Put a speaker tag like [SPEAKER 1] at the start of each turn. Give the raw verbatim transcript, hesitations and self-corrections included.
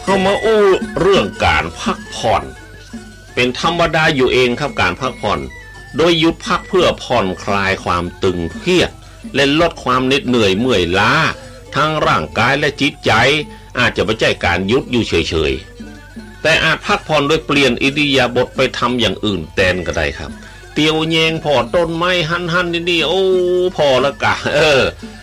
[SPEAKER 1] เข้ามาอู้เรื่องการพักผ่อนเป็นธรรมดาอยู่เองครับการพักผ่อนโดยหยุดพักเพื่อผ่อนคลายความตึงเครียดและลดความเหน็ดเหนื่อยเมื่อยล้าทั้งร่างกายและจิตใจอาจจะไม่ใช่การหยุดอยู่เฉยๆแต่อาจพักผ่อนโดยเปลี่ยนอิริยาบถไปทำอย่างอื่นแทนก็ได้ครับเตียวแยงพอต้นไม้หันหันนี่โอ้พอละกะเออ